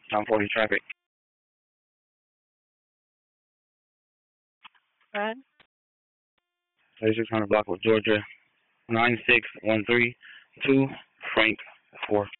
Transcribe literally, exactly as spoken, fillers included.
nine forty traffic. Alright. thirty-six hundred block of Georgia. nine six one three two Frank four.